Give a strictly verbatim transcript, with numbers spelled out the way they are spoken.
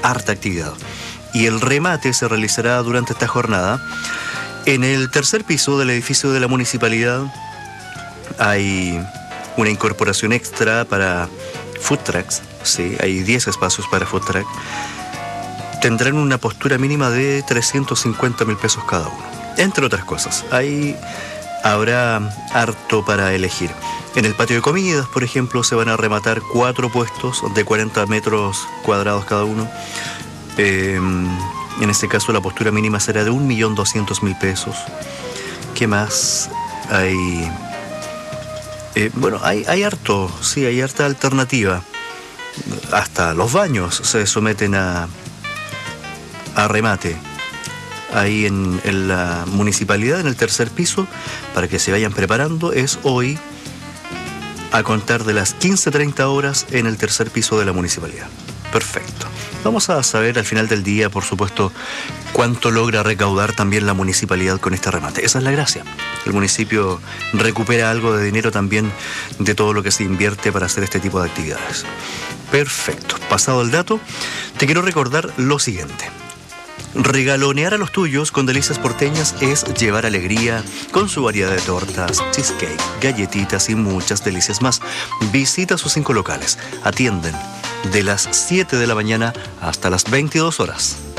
harta actividad. Y el remate se realizará durante esta jornada. En el tercer piso del edificio de la municipalidad hay una incorporación extra para food trucks, sí, hay diez espacios para food truck. Tendrán una postura mínima de trescientos cincuenta mil pesos cada uno, entre otras cosas. Ahí habrá harto para elegir. En el patio de comidas, por ejemplo, se van a rematar cuatro puestos de cuarenta metros cuadrados cada uno. Eh, en este caso la postura mínima será de un millón doscientos mil pesos. ¿Qué más hay? Eh, bueno, hay, hay harto, sí, hay harta alternativa. Hasta los baños se someten a, a remate. Ahí en, en la municipalidad, en el tercer piso, para que se vayan preparando, es hoy a contar de las quince treinta horas en el tercer piso de la municipalidad. Perfecto. Vamos a saber al final del día, por supuesto, cuánto logra recaudar también la municipalidad con este remate. Esa es la gracia. El municipio recupera algo de dinero también de todo lo que se invierte para hacer este tipo de actividades. Perfecto. Pasado el dato, te quiero recordar lo siguiente. Regalonear a los tuyos con Delicias Porteñas es llevar alegría con su variedad de tortas, cheesecake, galletitas y muchas delicias más. Visita sus cinco locales. Atienden de las siete de la mañana hasta las veintidós horas.